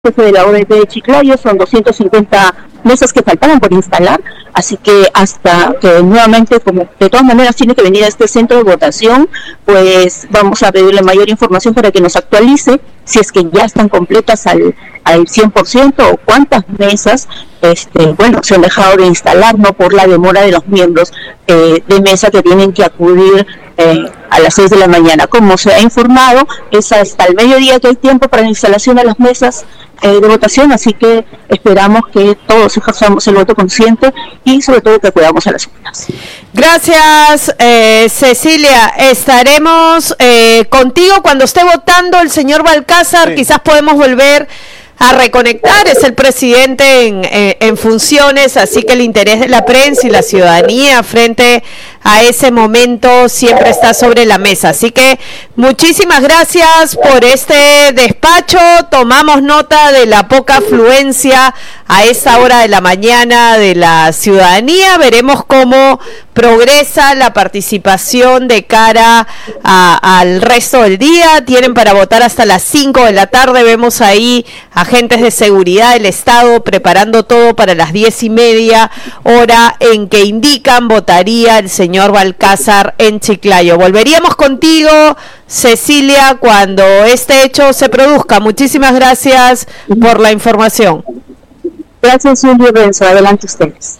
jefe de la ODP de Chiclayo, son 250 mesas que faltaban por instalar, así que hasta que nuevamente, como de todas maneras tiene que venir a este centro de votación, pues vamos a pedirle mayor información para que nos actualice si es que ya están completas al 100% o cuántas mesas se han dejado de instalar, no por la demora de los miembros de mesa que tienen que acudir a las 6 de la mañana. Como se ha informado, es hasta el mediodía que hay tiempo para la instalación de las mesas de votación, así que esperamos que todos ejerzamos el voto consciente y sobre todo que cuidamos a las urnas. Gracias, Cecilia. Estaremos contigo cuando esté votando el señor Balcázar. Sí. Quizás podemos volver a reconectar. Es el presidente en funciones, así que el interés de la prensa y la ciudadanía frente a ese momento siempre está sobre la mesa. Así que muchísimas gracias por este despacho. Tomamos nota de la poca afluencia a esta hora de la mañana de la ciudadanía. Veremos cómo progresa la participación de cara al resto del día. Tienen para votar hasta las 5 de la tarde. Vemos ahí agentes de seguridad del Estado preparando todo para las 10:30, hora en que indican votaría el señor Balcázar en Chiclayo. Volveríamos contigo, Cecilia, cuando este hecho se produzca. Muchísimas gracias por la información. Gracias, Julio Renzo. Adelante ustedes.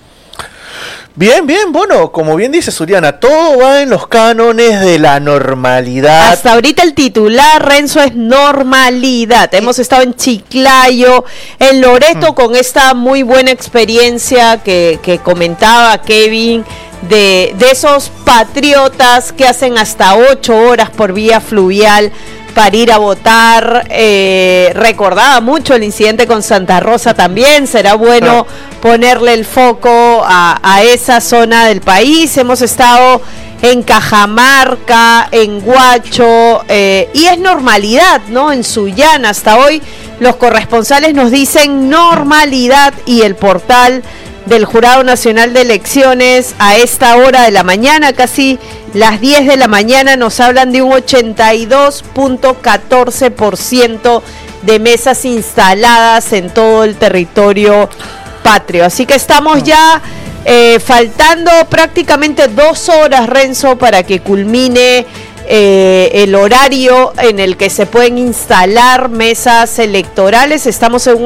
Bien, bueno, como bien dice Suriana, todo va en los cánones de la normalidad. Hasta ahorita el titular, Renzo, es normalidad. Hemos estado en Chiclayo, en Loreto, con esta muy buena experiencia que comentaba Kevin, de esos patriotas que hacen hasta 8 horas por vía fluvial para ir a votar. Recordaba mucho el incidente con Santa Rosa también. Será bueno ponerle el foco a esa zona del país. Hemos estado en Cajamarca, en Huacho, y es normalidad, ¿no? En Sullana, hasta hoy los corresponsales nos dicen normalidad, y el portal del Jurado Nacional de Elecciones a esta hora de la mañana, casi las 10 de la mañana, nos hablan de un 82.14% de mesas instaladas en todo el territorio patrio. Así que estamos ya faltando prácticamente 2 horas, Renzo, para que culmine el horario en el que se pueden instalar mesas electorales. Estamos en un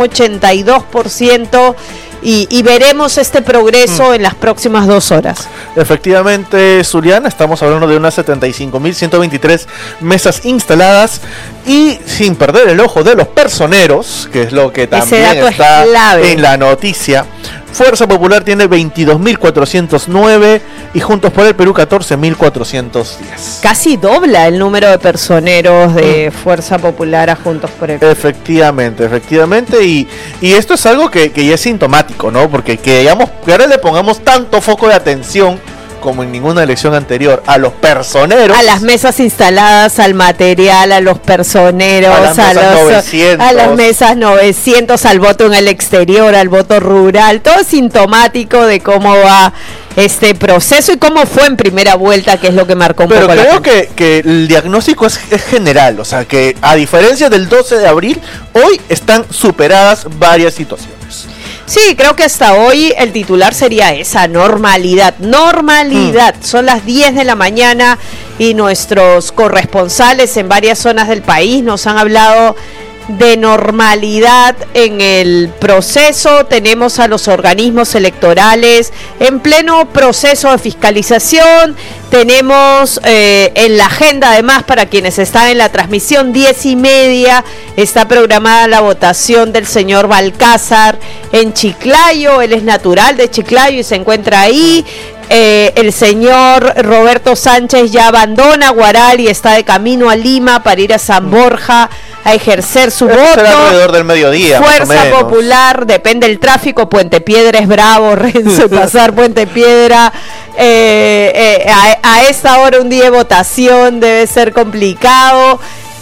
82%. Y veremos este progreso en las próximas 2 horas. Efectivamente, Suriana, estamos hablando de unas 75.123 mesas instaladas, y sin perder el ojo de los personeros, que es lo que también está en la noticia. Fuerza Popular tiene 22.409 y Juntos por el Perú 14.410. Casi dobla el número de personeros de Fuerza Popular a Juntos por el Perú. Efectivamente, y esto es algo que ya es sintomático, ¿no? Porque que ahora le pongamos tanto foco de atención como en ninguna elección anterior a los personeros, a las mesas instaladas, al material, a los personeros, a las mesas 900, al voto en el exterior, al voto rural. Todo es sintomático de cómo va este proceso y cómo fue en primera vuelta, que es lo que marcó un poco la gente. Pero creo que el diagnóstico es general, o sea que a diferencia del 12 de abril, hoy están superadas varias situaciones. Sí, creo que hasta hoy el titular sería esa, normalidad. Son las 10 de la mañana y nuestros corresponsales en varias zonas del país nos han hablado de normalidad en el proceso. Tenemos a los organismos electorales en pleno proceso de fiscalización. Tenemos en la agenda, además, para quienes están en la transmisión, 10:30 está programada la votación del señor Balcázar en Chiclayo. Él es natural de Chiclayo y se encuentra ahí. El señor Roberto Sánchez ya abandona Huaral y está de camino a Lima para ir a San Borja a ejercer su voto. Será alrededor del mediodía. Fuerza Popular, depende del tráfico. Puente Piedra es bravo, Renzo, pasar Puente Piedra a esta hora, un día de votación, debe ser complicado.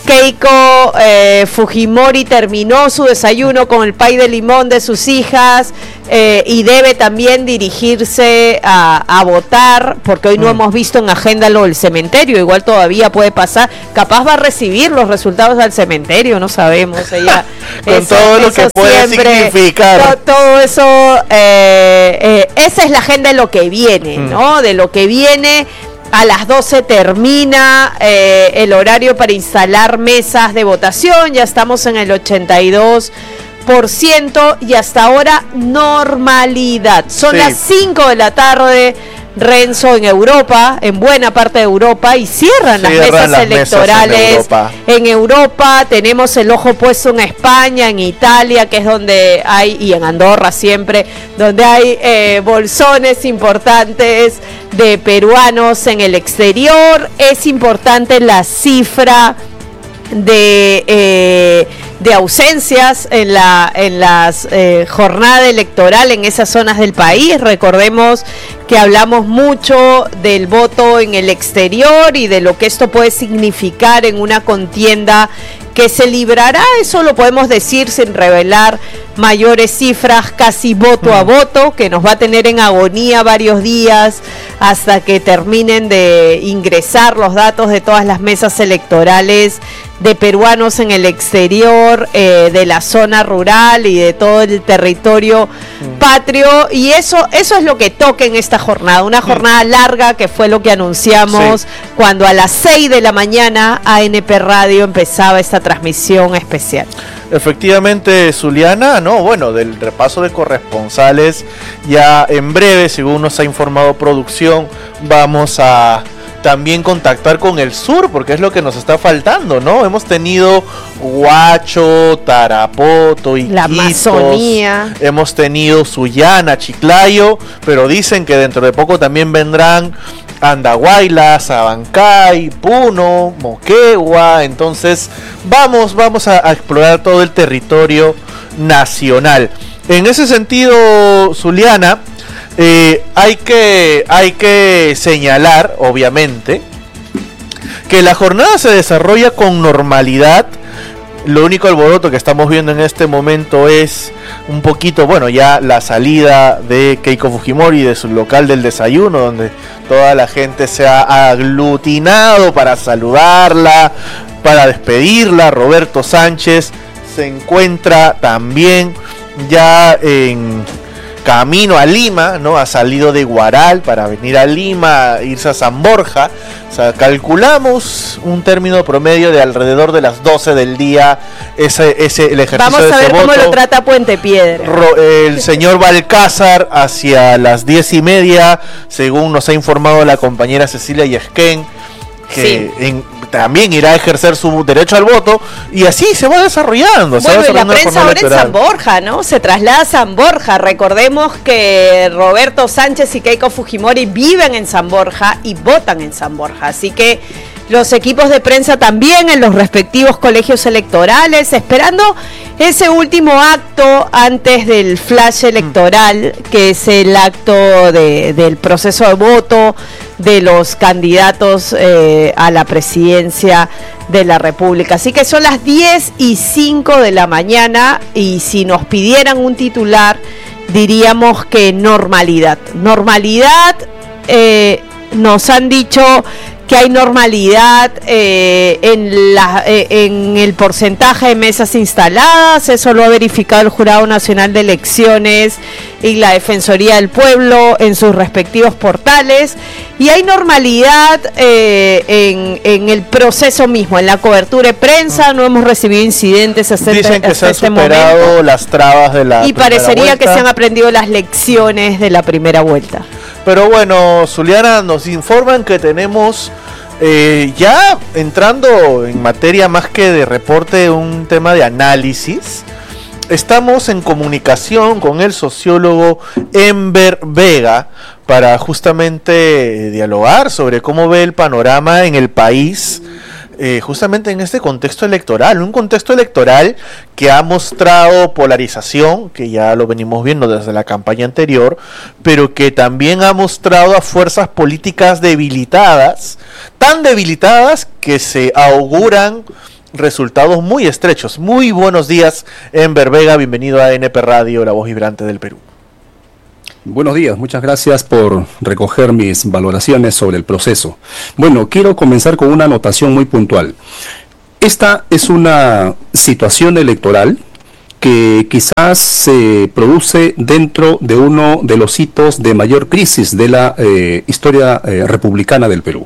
Keiko Fujimori terminó su desayuno con el pay de limón de sus hijas y debe también dirigirse a votar, porque hoy no hemos visto en agenda lo del cementerio, igual todavía puede pasar, capaz va a recibir los resultados del cementerio, no sabemos. Ella con eso, todo lo que puede significar. Todo eso, esa es la agenda de lo que viene, ¿no? De lo que viene. A las 12 termina el horario para instalar mesas de votación, ya estamos en el 82% y hasta ahora normalidad. Son las 5 de la tarde, Renzo, en Europa, en buena parte de Europa, y cierran las mesas electorales en Europa. Tenemos el ojo puesto en España, en Italia, que es donde hay, y en Andorra siempre, donde hay bolsones importantes de peruanos en el exterior. Es importante la cifra de ausencias en las jornada electoral en esas zonas del país. Recordemos que hablamos mucho del voto en el exterior y de lo que esto puede significar en una contienda que se librará, eso lo podemos decir sin revelar mayores cifras, casi voto a voto, que nos va a tener en agonía varios días hasta que terminen de ingresar los datos de todas las mesas electorales de peruanos en el exterior, de la zona rural y de todo el territorio patrio, y eso es lo que toca en esta jornada, una jornada larga, que fue lo que anunciamos cuando a las 6 de la mañana ANP Radio empezaba esta transmisión especial. Efectivamente, Zuliana, del repaso de corresponsales, ya en breve, según nos ha informado producción, vamos a también contactar con el sur, porque es lo que nos está faltando, ¿no? Hemos tenido Huacho, Tarapoto, Iquitos, la Amazonía, hemos tenido Sullana, Chiclayo, pero dicen que dentro de poco también vendrán Andahuayla, Sabancay, Puno, Moquegua. Entonces vamos a explorar todo el territorio nacional. En ese sentido, Zuliana, hay que señalar, obviamente, que la jornada se desarrolla con normalidad. Lo único alboroto que estamos viendo en este momento es un poquito, ya la salida de Keiko Fujimori de su local del desayuno, donde toda la gente se ha aglutinado para saludarla, para despedirla. Roberto Sánchez se encuentra también ya en camino a Lima, ¿no? Ha salido de Huaral para venir a Lima, irse a San Borja. O sea, calculamos un término promedio de alrededor de las 12 del día, el ejercicio de ese voto. Vamos a ver cómo lo trata Puente Piedra. El señor Balcázar hacia las 10:30, según nos ha informado la compañera Cecilia Yesquén, que también irá a ejercer su derecho al voto, y así se va desarrollando. Y la prensa ahora en San Borja, ¿no? Se traslada a San Borja. Recordemos que Roberto Sánchez y Keiko Fujimori viven en San Borja y votan en San Borja, así que los equipos de prensa también en los respectivos colegios electorales, esperando ese último acto antes del flash electoral, que es el acto del proceso de voto de los candidatos a la presidencia de la República. Así que son las 10:05 de la mañana, y si nos pidieran un titular, diríamos que normalidad. Nos han dicho que hay normalidad en el porcentaje de mesas instaladas. Eso lo ha verificado el Jurado Nacional de Elecciones y la Defensoría del Pueblo en sus respectivos portales, y hay normalidad en el proceso mismo, en la cobertura de prensa. No hemos recibido incidentes Dicen que se han superado momento las trabas de la y parecería que se han aprendido las lecciones de la primera vuelta. Pero bueno, Zuliana, nos informan que tenemos ya entrando en materia más que de reporte, un tema de análisis. Estamos en comunicación con el sociólogo Enver Vega para justamente dialogar sobre cómo ve el panorama en el país, justamente en este contexto electoral, un contexto electoral que ha mostrado polarización, que ya lo venimos viendo desde la campaña anterior, pero que también ha mostrado a fuerzas políticas debilitadas, tan debilitadas que se auguran resultados muy estrechos. Muy buenos días, Enver Vega, bienvenido a NP Radio, la voz vibrante del Perú. Buenos días, muchas gracias por recoger mis valoraciones sobre el proceso. Bueno, quiero comenzar con una anotación muy puntual. Esta es una situación electoral que quizás se produce dentro de uno de los hitos de mayor crisis de la historia republicana del Perú.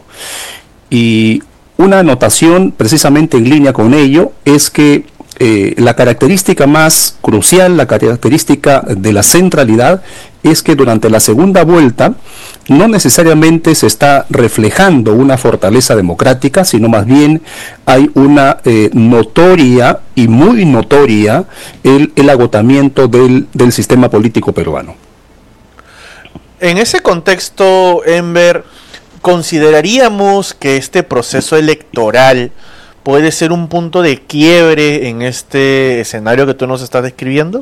Y una anotación precisamente en línea con ello es que la característica más crucial, la característica de la centralidad, es que durante la segunda vuelta no necesariamente se está reflejando una fortaleza democrática, sino más bien hay una notoria y muy notoria el agotamiento del sistema político peruano. En ese contexto, Enver, ¿consideraríamos que este proceso electoral puede ser un punto de quiebre en este escenario que tú nos estás describiendo?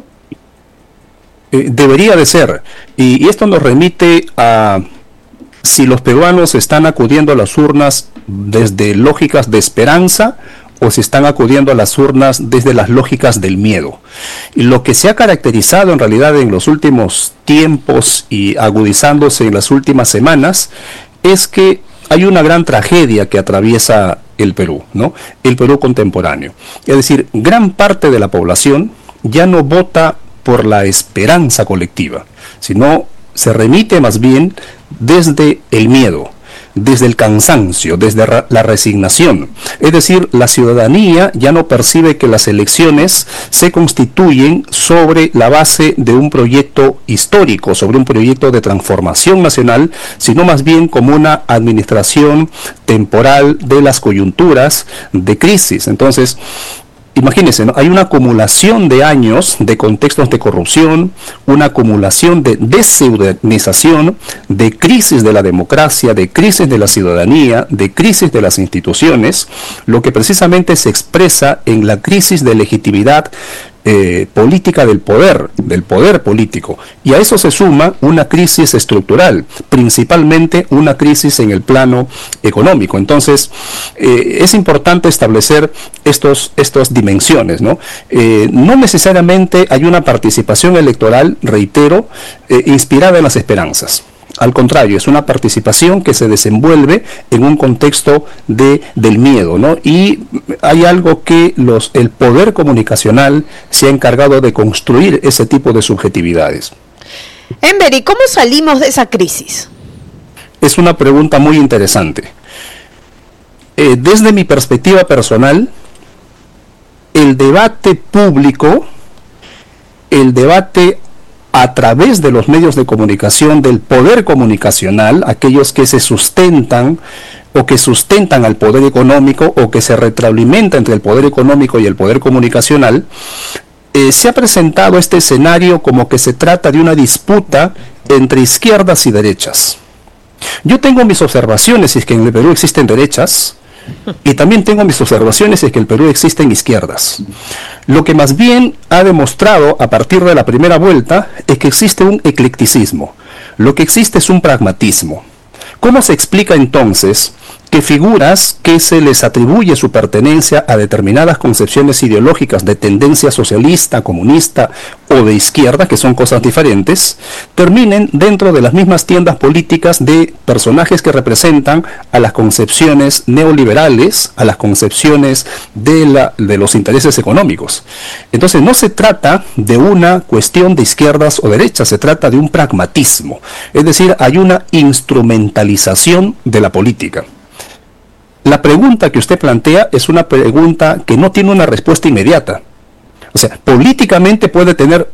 Debería de ser, y esto nos remite a si los peruanos están acudiendo a las urnas desde lógicas de esperanza o si están acudiendo a las urnas desde las lógicas del miedo. Y lo que se ha caracterizado en realidad en los últimos tiempos y agudizándose en las últimas semanas es que hay una gran tragedia que atraviesa el Perú, ¿no? El Perú contemporáneo. Es decir, gran parte de la población ya no vota por la esperanza colectiva, sino se remite más bien desde el miedo, desde el cansancio, desde la resignación. Es decir, la ciudadanía ya no percibe que las elecciones se constituyen sobre la base de un proyecto histórico, sobre un proyecto de transformación nacional, sino más bien como una administración temporal de las coyunturas de crisis. Entonces, imagínense, ¿no? Hay una acumulación de años de contextos de corrupción, una acumulación de desciudadanización, de crisis de la democracia, de crisis de la ciudadanía, de crisis de las instituciones, lo que precisamente se expresa en la crisis de legitimidad política del poder político. Y a eso se suma una crisis estructural, principalmente una crisis en el plano económico. Entonces, es importante establecer estas dimensiones, ¿no? No necesariamente hay una participación electoral, reitero, inspirada en las esperanzas. Al contrario, es una participación que se desenvuelve en un contexto del miedo, ¿no? Y hay algo que el poder comunicacional se ha encargado de construir ese tipo de subjetividades. Enver, ¿y cómo salimos de esa crisis? Es una pregunta muy interesante. Desde mi perspectiva personal, el debate público, el debate a través de los medios de comunicación, del poder comunicacional, aquellos que se sustentan o que sustentan al poder económico o que se retroalimenta entre el poder económico y el poder comunicacional, se ha presentado este escenario como que se trata de una disputa entre izquierdas y derechas. Yo tengo mis observaciones si es que en el Perú existen derechas, y también tengo mis observaciones si es que en el Perú existen izquierdas. Lo que más bien ha demostrado a partir de la primera vuelta es que existe un eclecticismo. Lo que existe es un pragmatismo. ¿Cómo se explica entonces que figuras que se les atribuye su pertenencia a determinadas concepciones ideológicas de tendencia socialista, comunista o de izquierda, que son cosas diferentes, terminen dentro de las mismas tiendas políticas de personajes que representan a las concepciones neoliberales, a las concepciones de los intereses económicos? Entonces no se trata de una cuestión de izquierdas o derechas, se trata de un pragmatismo, es decir, hay una instrumentalización de la política. La pregunta que usted plantea es una pregunta que no tiene una respuesta inmediata. O sea, políticamente puede tener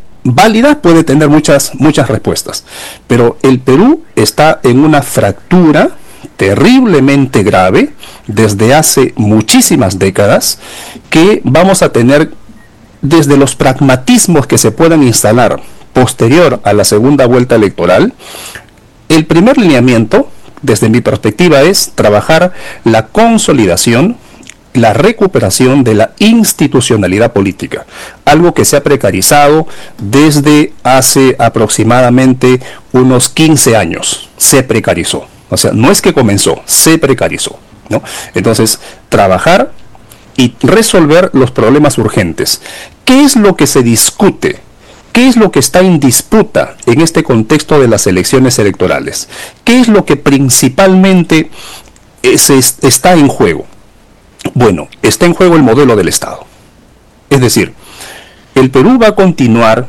muchas respuestas. Pero el Perú está en una fractura terriblemente grave desde hace muchísimas décadas que vamos a tener desde los pragmatismos que se puedan instalar posterior a la segunda vuelta electoral. El primer lineamiento, desde mi perspectiva, es trabajar la consolidación, la recuperación de la institucionalidad política, algo que se ha precarizado desde hace aproximadamente unos 15 años, se precarizó, o sea, no es que comenzó, se precarizó, ¿no? Entonces, trabajar y resolver los problemas urgentes. ¿Qué es lo que se discute? ¿Qué es lo que está en disputa en este contexto de las elecciones electorales? ¿Qué es lo que principalmente está en juego? Bueno, está en juego el modelo del Estado. Es decir, el Perú va a continuar